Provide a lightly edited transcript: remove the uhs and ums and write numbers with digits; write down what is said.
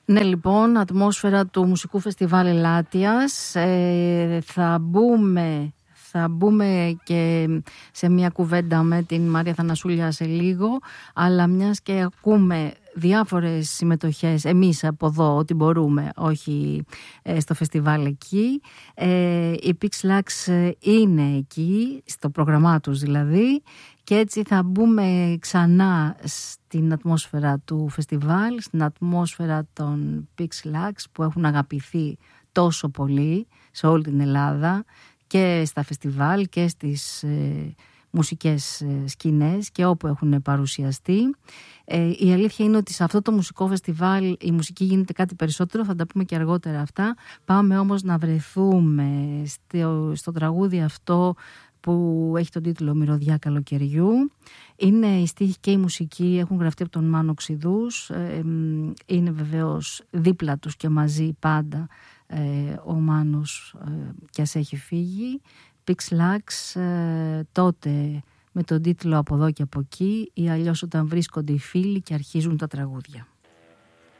Ναι, λοιπόν, ατμόσφαιρα του Μουσικού Φεστιβάλ Ελάττιας. Θα μπούμε και σε μια κουβέντα με την Μαρία Θανασούλια σε λίγο, αλλά μιας και ακούμε διάφορες συμμετοχές εμείς από εδώ, ό,τι μπορούμε, όχι στο φεστιβάλ εκεί. Οι Pixlax είναι εκεί, στο πρόγραμμά τους δηλαδή, και έτσι θα μπούμε ξανά στην ατμόσφαιρα του φεστιβάλ, στην ατμόσφαιρα των Pixlax που έχουν αγαπηθεί τόσο πολύ σε όλη την Ελλάδα, και στα φεστιβάλ και στις μουσικές σκηνές και όπου έχουν παρουσιαστεί. Η αλήθεια είναι ότι σε αυτό το μουσικό φεστιβάλ η μουσική γίνεται κάτι περισσότερο, θα τα πούμε και αργότερα αυτά. Πάμε όμως να βρεθούμε στο τραγούδι αυτό που έχει τον τίτλο «Μυρωδιά καλοκαιριού». Είναι η στίχη και η μουσική, έχουν γραφτεί από τον Μάνο Ξηδούς. Είναι βεβαίως δίπλα τους και μαζί πάντα ο Μάνος, κι ας έχει φύγει. Pixlax, τότε με τον τίτλο «Από εδώ και από εκεί», ή αλλιώς «Όταν βρίσκονται οι φίλοι και αρχίζουν τα τραγούδια».